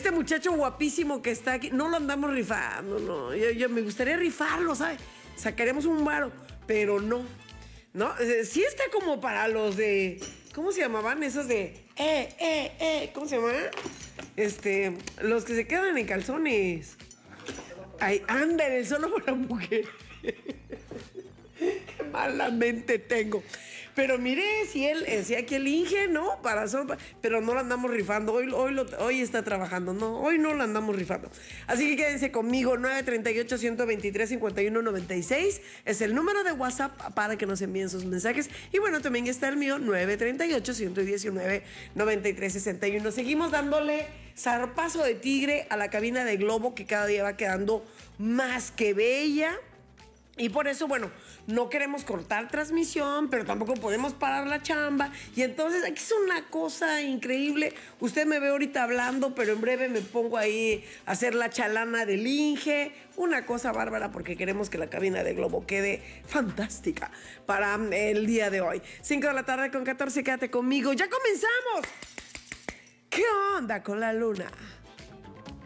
este muchacho guapísimo que está aquí, no lo andamos rifando, no. Yo me gustaría rifarlo, ¿sabes? Sacaríamos un varo, pero no. ¿No? Sí está como para los de... ¿Cómo se llamaban? Esos de... ¿Cómo se llamaban? Los que se quedan en calzones. Ay, ándale, solo para mujeres. Qué mala mente tengo. Pero mire, si aquí el Inge, ¿no? Pero no lo andamos rifando. Hoy está trabajando, ¿no? Hoy no lo andamos rifando. Así que quédense conmigo. 938-123-5196 es el número de WhatsApp para que nos envíen sus mensajes. Y bueno, también está el mío, 938-119-9361. Seguimos dándole zarpazo de tigre a la cabina de Globo, que cada día va quedando más que bella. Y por eso, bueno, no queremos cortar transmisión, pero tampoco podemos parar la chamba. Y entonces aquí es una cosa increíble. Usted me ve ahorita hablando, pero en breve me pongo ahí a hacer la chalana del Inge. Una cosa bárbara porque queremos que la cabina de Globo quede fantástica para el día de hoy. 5 de la tarde con 14, quédate conmigo. ¡Ya comenzamos! ¿Qué onda con la luna?